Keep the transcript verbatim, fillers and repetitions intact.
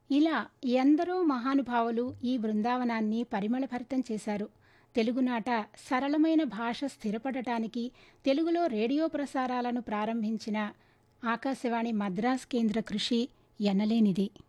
ఇలా ఎందరో మహానుభావులు ఈ బృందావనాన్ని పరిమళభరితం చేశారు. తెలుగునాట సరళమైన భాష స్థిరపడటానికి తెలుగులో రేడియో ప్రసారాలను ప్రారంభించిన ఆకాశవాణి మద్రాస్ కేంద్ర కృషి ఎనలేనిది.